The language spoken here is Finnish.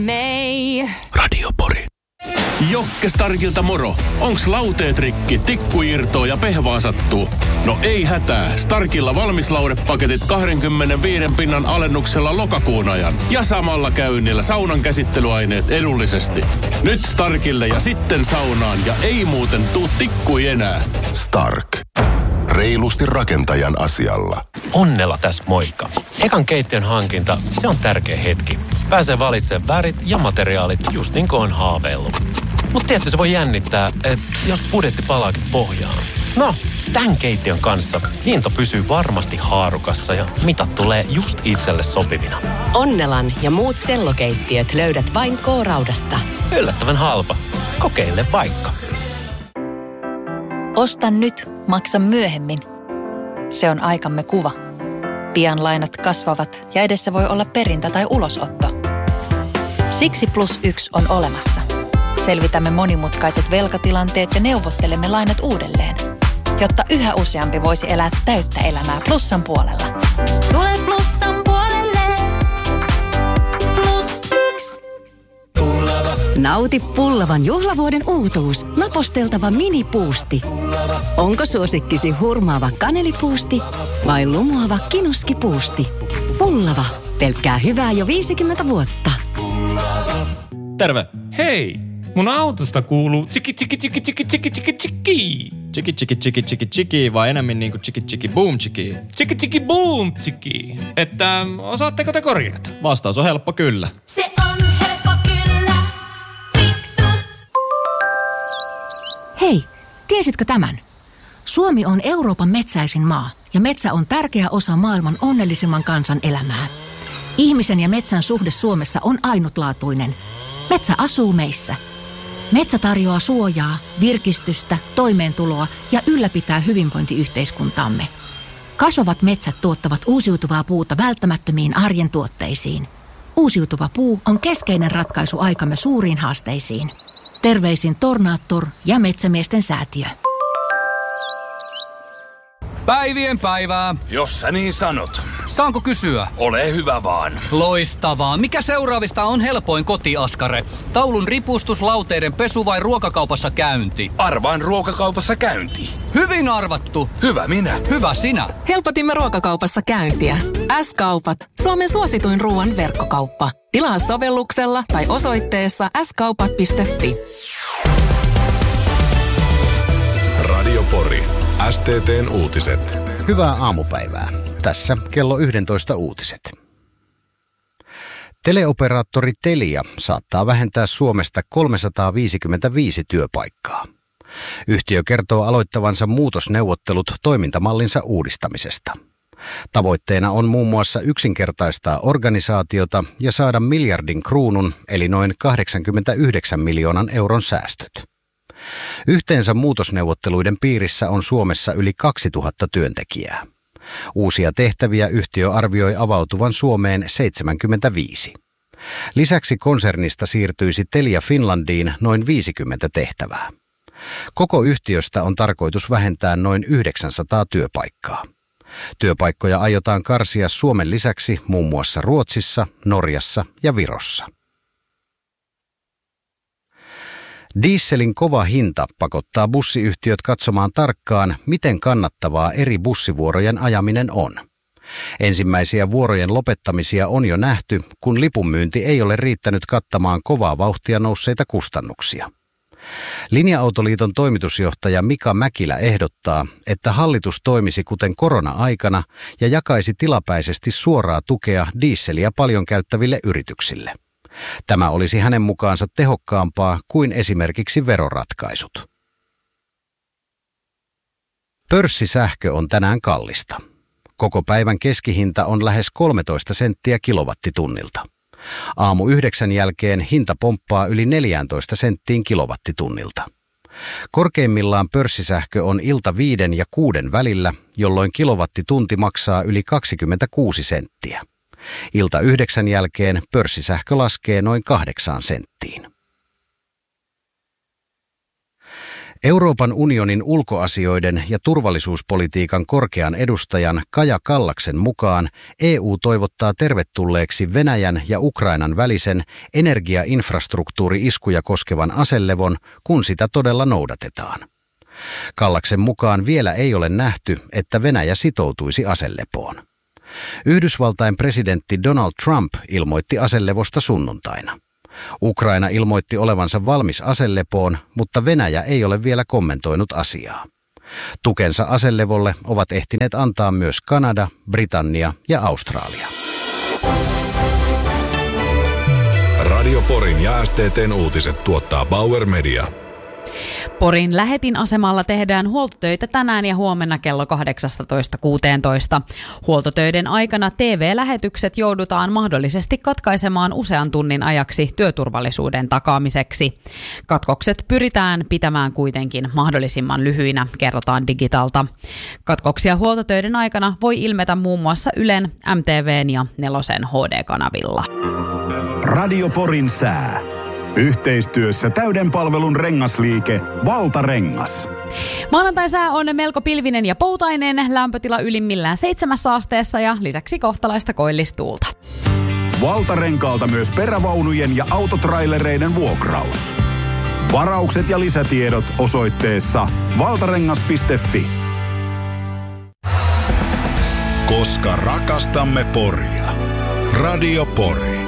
Mei. Radio Pori. Jokke Starkilta moro. Onks lauteet rikki, tikku irtoo ja pehvaa sattuu? No ei hätää. Starkilla valmislaudepaketit 25 pinnan alennuksella lokakuun ajan. Ja samalla käynnillä saunan käsittelyaineet edullisesti. Nyt Starkille ja sitten saunaan ja ei muuten tuu tikkui enää. Stark. Reilusti rakentajan asialla. Onnella tässä moikka. Ekan keittiön hankinta, se on tärkeä hetki. Pääsee valitsemaan värit ja materiaalit just niin kuin on haaveillut. Mutta tietysti se voi jännittää, että jos budjetti palaakin pohjaan. No, tämän keittiön kanssa hinta pysyy varmasti haarukassa ja mitat tulee just itselle sopivina. Onnelan ja muut sellokeittiöt löydät vain K-Raudasta. Yllättävän halpa. Kokeile vaikka. Osta nyt, maksa myöhemmin. Se on aikamme kuva. Pian lainat kasvavat ja edessä voi olla perintä tai ulosotto. Siksi +1 on olemassa. Selvitämme monimutkaiset velkatilanteet ja neuvottelemme lainat uudelleen, jotta yhä useampi voisi elää täyttä elämää Plussan puolella. Tule Plussan puolelle. +1. Nauti Pullavan juhlavuoden uutuus. Naposteltava minipuusti. Onko suosikkisi hurmaava kanelipuusti vai lumoava kinuskipuusti? Pullava. Pelkkää hyvää jo 50 vuotta. Terve. Hei, mun autosta kuuluu tsiki tsiki tsiki tsiki tsiki tsiki tsiki. Chiki chiki chiki chiki chiki vai enemmän niinku chiki chiki boom chiki? Tsiki tsiki boom tsiki. Että osaatteko te korjata? Vastaus on helppo kyllä. Se on helppo kyllä. Fiksus. Hei, tiesitkö tämän? Suomi on Euroopan metsäisin maa ja metsä on tärkeä osa maailman onnellisimman kansan elämää. Ihmisen ja metsän suhde Suomessa on ainutlaatuinen. Metsä asuu meissä. Metsä tarjoaa suojaa, virkistystä, toimeentuloa ja ylläpitää hyvinvointiyhteiskuntaamme. Kasvavat metsät tuottavat uusiutuvaa puuta välttämättömiin arjen tuotteisiin. Uusiutuva puu on keskeinen ratkaisu aikamme suuriin haasteisiin. Terveisin Tornaattor ja Metsämiesten säätiö. Päivien päivää. Jos sä niin sanot. Saanko kysyä? Ole hyvä vaan. Loistavaa. Mikä seuraavista on helpoin kotiaskare? Taulun ripustus, lauteiden pesu vai ruokakaupassa käynti? Arvaan ruokakaupassa käynti. Hyvin arvattu. Hyvä minä. Hyvä sinä. Helpotimme ruokakaupassa käyntiä. S-kaupat. Suomen suosituin ruoan verkkokauppa. Tilaa sovelluksella tai osoitteessa skaupat.fi. Radio Pori. STT:n uutiset. Hyvää aamupäivää. Tässä kello 11 uutiset. Teleoperaattori Telia saattaa vähentää Suomesta 355 työpaikkaa. Yhtiö kertoo aloittavansa muutosneuvottelut toimintamallinsa uudistamisesta. Tavoitteena on muun muassa yksinkertaistaa organisaatiota ja saada miljardin kruunun eli noin 89 miljoonan euron säästöt. Yhteensä muutosneuvotteluiden piirissä on Suomessa yli 2000 työntekijää. Uusia tehtäviä yhtiö arvioi avautuvan Suomeen 75. Lisäksi konsernista siirtyisi Telia Finlandiin noin 50 tehtävää. Koko yhtiöstä on tarkoitus vähentää noin 900 työpaikkaa. Työpaikkoja aiotaan karsia Suomen lisäksi muun muassa Ruotsissa, Norjassa ja Virossa. Dieselin kova hinta pakottaa bussiyhtiöt katsomaan tarkkaan, miten kannattavaa eri bussivuorojen ajaminen on. Ensimmäisiä vuorojen lopettamisia on jo nähty, kun lipunmyynti ei ole riittänyt kattamaan kovaa vauhtia nousseita kustannuksia. Linja-autoliiton toimitusjohtaja Mika Mäkilä ehdottaa, että hallitus toimisi kuten korona-aikana ja jakaisi tilapäisesti suoraa tukea dieseliä paljon käyttäville yrityksille. Tämä olisi hänen mukaansa tehokkaampaa kuin esimerkiksi veroratkaisut. Pörssisähkö on tänään kallista. Koko päivän keskihinta on lähes 13 senttiä kilowattitunnilta. Aamu 9 jälkeen hinta pomppaa yli 14 senttiin kilowattitunnilta. Korkeimmillaan pörssisähkö on ilta 5 ja 6 välillä, jolloin kilowattitunti maksaa yli 26 senttiä. Ilta 9 jälkeen pörssisähkö laskee noin 8 senttiin. Euroopan unionin ulkoasioiden ja turvallisuuspolitiikan korkean edustajan Kaja Kallaksen mukaan EU toivottaa tervetulleeksi Venäjän ja Ukrainan välisen energiainfrastruktuuri-iskuja koskevan aselevon, kun sitä todella noudatetaan. Kallaksen mukaan vielä ei ole nähty, että Venäjä sitoutuisi aselepoon. Yhdysvaltain presidentti Donald Trump ilmoitti aselevosta sunnuntaina. Ukraina ilmoitti olevansa valmis aselepoon, mutta Venäjä ei ole vielä kommentoinut asiaa. Tukensa aselevolle ovat ehtineet antaa myös Kanada, Britannia ja Australia. Radio Porin ja STT:n uutiset tuottaa Bauer Media. Porin Lähetin-asemalla tehdään huoltotöitä tänään ja huomenna kello 18:16. Huoltotöiden aikana TV-lähetykset joudutaan mahdollisesti katkaisemaan usean tunnin ajaksi työturvallisuuden takaamiseksi. Katkokset pyritään pitämään kuitenkin mahdollisimman lyhyinä, kerrotaan Digitalta. Katkoksia huoltotöiden aikana voi ilmetä muun muassa Ylen, MTV:n ja Nelosen HD-kanavilla. Radio Porin sää. Yhteistyössä täyden palvelun rengasliike Valtarengas. Maanantai-sää on melko pilvinen ja poutainen, lämpötila ylimmillään 7 asteessa ja lisäksi kohtalaista koillistuulta. Valtarenkaalta myös perävaunujen ja autotrailereiden vuokraus. Varaukset ja lisätiedot osoitteessa valtarengas.fi. Koska rakastamme Poria. Radio Pori.